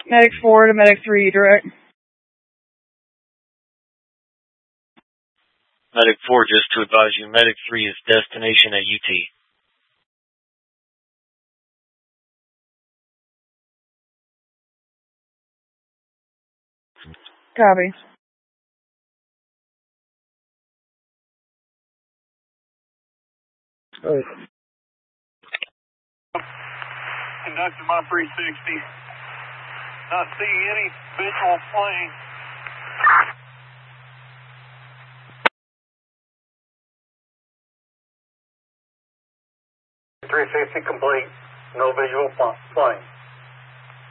Medic 4 to Medic 3, direct. Medic 4, just to advise you, Medic 3 is destination at UT. Copy. Conducting my 360. Not seeing any visual plane. 360 complete. No visual plane.